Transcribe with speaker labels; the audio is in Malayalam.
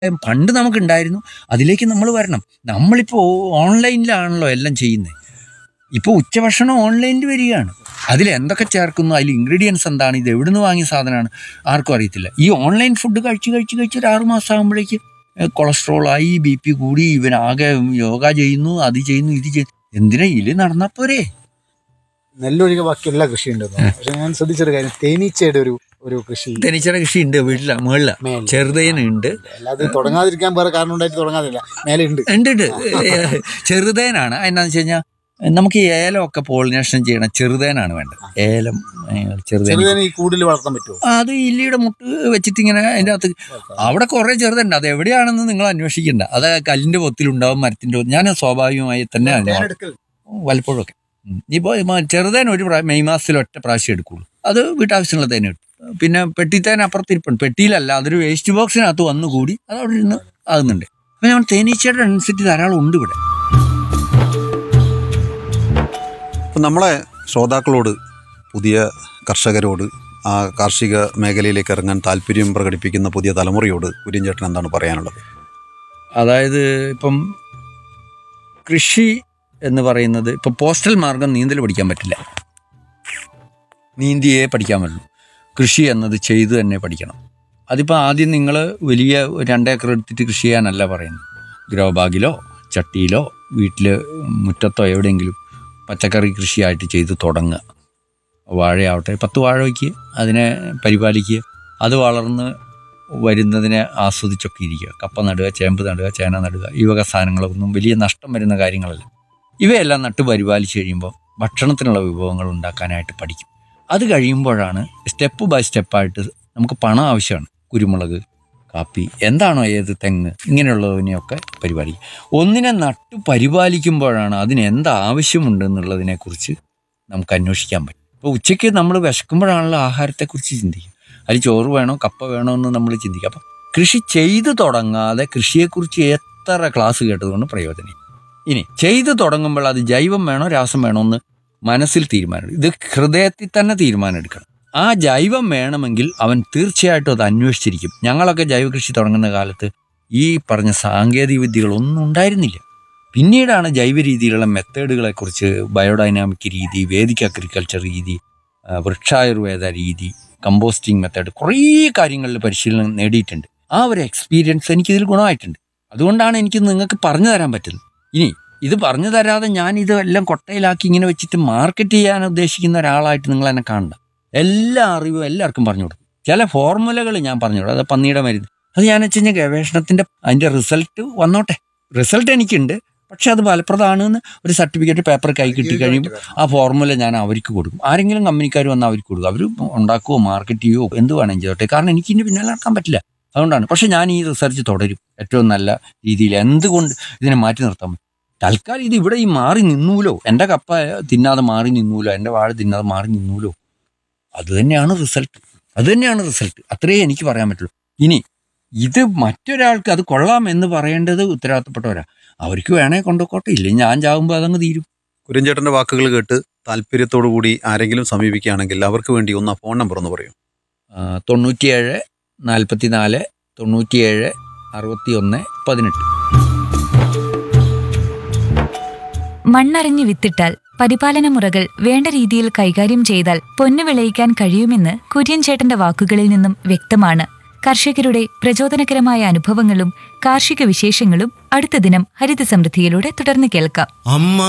Speaker 1: പണ്ട് നമുക്കുണ്ടായിരുന്നു. അതിലേക്ക് നമ്മൾ വരണം. നമ്മളിപ്പോൾ ഓൺലൈനിലാണല്ലോ എല്ലാം ചെയ്യുന്നത്. ഇപ്പോൾ ഉച്ചഭക്ഷണം ഓൺലൈനിൽ വരികയാണ്. അതിൽ എന്തൊക്കെ ചേർക്കുന്നു, അതിൽ ഇൻഗ്രീഡിയൻസ് എന്താണ്, ഇത് എവിടുന്ന് വാങ്ങിയ സാധനമാണ് ആർക്കും അറിയത്തില്ല. ഈ ഓൺലൈൻ ഫുഡ് കഴിച്ച് ഒരു 6 മാസം ആകുമ്പോഴേക്ക് കൊളസ്ട്രോളായി, BP കൂടി, ഇവനാകെ യോഗ ചെയ്യുന്നു, അത് ചെയ്യുന്നു, ഇത് ചെയ്യുന്നു. എന്തിനാ ഇതിൽ നടന്നാൽ പോരെ?
Speaker 2: നെല്ലൊഴികെ ബാക്കി എല്ലാ കൃഷിയുണ്ട്. പക്ഷെ ഞാൻ ശ്രദ്ധിച്ചൊരു കാര്യം, തേനീച്ചയുടെ ഒരു കൃഷി,
Speaker 1: തേനീച്ചയുടെ കൃഷി ഉണ്ട് വീട്ടില മുകളില, ചെറുതേനുണ്ട്.
Speaker 2: അല്ലാതെ തുടങ്ങാതിരിക്കാൻ വേറെ കാരണം ഉണ്ടായിട്ട് തുടങ്ങാതില്ല, മേലെ ഉണ്ട്.
Speaker 1: ഉണ്ട് ചെറുതേനാണ്. എന്നാന്ന് വെച്ച് കഴിഞ്ഞാൽ നമുക്ക് ഈ ഏലമൊക്കെ പോളിനേഷൻ ചെയ്യണം, ചെറുതേനാണ് വേണ്ടത്. ഏലം ചെറുതേൻ
Speaker 2: ഈ കൂടുതൽ വളർത്താൻ പറ്റുമോ?
Speaker 1: അത് ഇല്ലിയുടെ മുട്ട് വെച്ചിട്ട് ഇങ്ങനെ അതിൻ്റെ അകത്ത് അവിടെ കുറേ ചെറുതുണ്ട്. അത് എവിടെയാണെന്ന് നിങ്ങൾ അന്വേഷിക്കണ്ട. അത് കല്ലിൻ്റെ പൊത്തിലുണ്ടാവും, മരത്തിൻ്റെ. ഞാൻ സ്വാഭാവികമായി തന്നെ വലപ്പോഴൊക്കെ ഇപ്പോൾ ചെറുതേൻ ഒരു മെയ് മാസത്തിൽ ഒറ്റ പ്രാവശ്യം എടുക്കുള്ളൂ. അത് വീട്ടാവശ്യമുള്ള തേൻ കിട്ടും. പിന്നെ പെട്ടിത്തേൻ അപ്പുറത്തിരിപ്പുണ്ട്. പെട്ടിയിലല്ല, അതൊരു വേസ്റ്റ് ബോക്സിനകത്ത് വന്നുകൂടി അത് അവിടെ ഇരുന്ന് ആകുന്നുണ്ട്. അപ്പം ഞാൻ തേനീച്ചയുടെ ഡെൻസിറ്റി ധാരാളം ഉണ്ട് ഇവിടെ.
Speaker 3: അപ്പം നമ്മളെ ശ്രോതാക്കളോട്, പുതിയ കർഷകരോട്, ആ കാർഷിക മേഖലയിലേക്ക് ഇറങ്ങാൻ താല്പര്യം പ്രകടിപ്പിക്കുന്ന പുതിയ തലമുറയോട് കുര്യൻ ചേട്ടൻ എന്താണ് പറയാനുള്ളത്?
Speaker 1: അതായത് ഇപ്പം കൃഷി എന്ന് പറയുന്നത്, ഇപ്പം പോസ്റ്റൽ മാർഗം നീന്തൽ പഠിക്കാൻ പറ്റില്ല, നീന്തിയേ പഠിക്കാൻ പറ്റുള്ളൂ. കൃഷി എന്നത് ചെയ്ത് തന്നെ പഠിക്കണം. അതിപ്പോൾ ആദ്യം നിങ്ങൾ വലിയ 2 ഏക്കർ എടുത്തിട്ട് കൃഷി ചെയ്യാനല്ല പറയുന്നത്. ഗ്രോ ബാഗിലോ ചട്ടിയിലോ വീട്ടിൽ മുറ്റത്തോ എവിടെയെങ്കിലും പച്ചക്കറി കൃഷിയായിട്ട് ചെയ്ത് തുടങ്ങുക. വാഴയാവട്ടെ, 10 വാഴ വയ്ക്കുക, അതിനെ പരിപാലിക്കുക, അത് വളർന്ന് വരുന്നതിനെ ആസ്വദിച്ചൊക്കെ ഇരിക്കുക. കപ്പ നടുക, ചേമ്പ് നടുക, ചേന നടുക, ഈ വക സാധനങ്ങളൊന്നും വലിയ നഷ്ടം വരുന്ന കാര്യങ്ങളല്ല. ഇവയെല്ലാം നട്ട് പരിപാലിച്ച് കഴിയുമ്പോൾ ഭക്ഷണത്തിനുള്ള വിഭവങ്ങൾ ഉണ്ടാക്കാനായിട്ട് പഠിക്കും. അത് കഴിയുമ്പോഴാണ് സ്റ്റെപ്പ് ബൈ സ്റ്റെപ്പായിട്ട് നമുക്ക് പണം ആവശ്യമാണ്. കുരുമുളക്, കാപ്പി, എന്താണോ, ഏത് തെങ്ങ്, ഇങ്ങനെയുള്ളതിനെയൊക്കെ പരിപാലിക്കും. ഒന്നിനെ നട്ടു പരിപാലിക്കുമ്പോഴാണ് അതിന് എന്താവശ്യമുണ്ട് എന്നുള്ളതിനെക്കുറിച്ച് നമുക്ക് അന്വേഷിക്കാൻ പറ്റും. ഇപ്പോൾ ഉച്ചയ്ക്ക് നമ്മൾ വിശക്കുമ്പോഴാണല്ലോ ആഹാരത്തെക്കുറിച്ച് ചിന്തിക്കുക. അതിൽ ചോറ് വേണോ കപ്പ വേണോ എന്ന് നമ്മൾ ചിന്തിക്കുക. അപ്പം കൃഷി ചെയ്തു തുടങ്ങാതെ കൃഷിയെക്കുറിച്ച് എത്ര ക്ലാസ് കേട്ടതുകൊണ്ട് പ്രയോജനം. ഇനി ചെയ്തു തുടങ്ങുമ്പോൾ അത് ജൈവം വേണോ രാസം വേണോ എന്ന് മനസ്സിൽ തീരുമാനം, ഇത് ഹൃദയത്തിൽ തന്നെ തീരുമാനം എടുക്കണം. ആ ജൈവം വേണമെങ്കിൽ അവൻ തീർച്ചയായിട്ടും അത് അന്വേഷിച്ചിരിക്കും. ഞങ്ങളൊക്കെ ജൈവ കൃഷി തുടങ്ങുന്ന കാലത്ത് ഈ പറഞ്ഞ സാങ്കേതിക വിദ്യകളൊന്നും ഉണ്ടായിരുന്നില്ല. പിന്നീടാണ് ജൈവ രീതിയിലുള്ള മെത്തേഡുകളെക്കുറിച്ച്, ബയോഡൈനാമിക് രീതി, വേദിക് അഗ്രികൾച്ചർ രീതി, വൃക്ഷായുർവേദ രീതി, കമ്പോസ്റ്റിംഗ് മെത്തേഡ്, കുറേ കാര്യങ്ങളിൽ പരിശീലനം നേടിയിട്ടുണ്ട്. ആ ഒരു എക്സ്പീരിയൻസ് എനിക്കിതിൽ ഗുണമായിട്ടുണ്ട്. അതുകൊണ്ടാണ് എനിക്ക് നിങ്ങൾക്ക് പറഞ്ഞു തരാൻ പറ്റുന്നത്. ഇനി ഇത് പറഞ്ഞു തരാതെ ഞാൻ ഇതെല്ലാം കൊട്ടയിലാക്കി ഇങ്ങനെ വെച്ചിട്ട് മാർക്കറ്റ് ചെയ്യാൻ ഉദ്ദേശിക്കുന്ന ഒരാളായിട്ട് നിങ്ങൾ എന്നെ കാണണ്ട. എല്ലാ അറിവും എല്ലാവർക്കും പറഞ്ഞു കൊടുക്കും. ചില ഫോർമുലകൾ ഞാൻ പറഞ്ഞു കൊടുക്കും. അത് പന്നിയുടെ മരുന്ന്, അത് ഞാൻ വെച്ച് കഴിഞ്ഞാൽ ഗവേഷണത്തിൻ്റെ അതിൻ്റെ റിസൾട്ട് വന്നോട്ടെ. റിസൾട്ട് എനിക്കുണ്ട്, പക്ഷെ അത് ഫലപ്രദമാണെന്ന് ഒരു സർട്ടിഫിക്കറ്റ് പേപ്പർ കൈ കിട്ടി കഴിയുമ്പോൾ ആ ഫോർമുല ഞാൻ അവർക്ക് കൊടുക്കും. ആരെങ്കിലും കമ്പനിക്കാർ വന്നാൽ അവർക്ക് കൊടുക്കും. അവർ ഉണ്ടാക്കുമോ മാർക്കറ്റ് ചെയ്യുമോ എന്ത് വേണമെങ്കിൽ ചെയ്തോട്ടെ. കാരണം എനിക്ക് ഇതിൻ്റെ പിന്നാലെ നടക്കാൻ പറ്റില്ല. അതുകൊണ്ടാണ്. പക്ഷെ ഞാൻ ഈ റിസർച്ച് തുടരും ഏറ്റവും നല്ല രീതിയിൽ. എന്തുകൊണ്ട് ഇതിനെ മാറ്റി നിർത്താൻ പറ്റും? തൽക്കാലം ഇത് ഇവിടെ ഈ മാറി നിന്നൂലോ, എൻ്റെ കപ്പ തിന്നാതെ മാറി നിന്നൂലോ, എൻ്റെ വാഴ തിന്നാതെ മാറി നിന്നൂലോ, അത് തന്നെയാണ് റിസൾട്ട്. അത്രയേ എനിക്ക് പറയാൻ പറ്റുള്ളൂ. ഇനി ഇത് മറ്റൊരാൾക്ക് അത് കൊള്ളാം എന്ന് പറയേണ്ടത് ഉത്തരവാദിത്തപ്പെട്ടവരാ. അവർക്ക് വേണേ കൊണ്ടുപോട്ടെ, ഇല്ലെങ്കിൽ ഞാൻ ചാകുമ്പോൾ അതങ്ങ് തീരും.
Speaker 3: കുര്യൻ ചേട്ടൻ്റെ വാക്കുകൾ കേട്ട് താല്പര്യത്തോടു കൂടി ആരെങ്കിലും സമീപിക്കുകയാണെങ്കിൽ അവർക്ക് വേണ്ടി ഒന്ന് ഫോൺ നമ്പർ ഒന്ന് പറയും.
Speaker 1: 97 44 97 61 18.
Speaker 4: മണ്ണറിഞ്ഞ് വിത്തിട്ടാൽ, പരിപാലന മുറകൾ വേണ്ട രീതിയിൽ കൈകാര്യം ചെയ്താൽ പൊന്നു വിളയിക്കാൻ കഴിയുമെന്ന് കുര്യൻ ചേട്ടന്റെ വാക്കുകളിൽ നിന്നും വ്യക്തമാണ്. കർഷകരുടെ പ്രചോദനകരമായ അനുഭവങ്ങളും കാർഷിക വിശേഷങ്ങളും അടുത്ത ദിനം ഹരിത സമൃദ്ധിയിലൂടെ തുടർന്ന് കേൾക്കാം.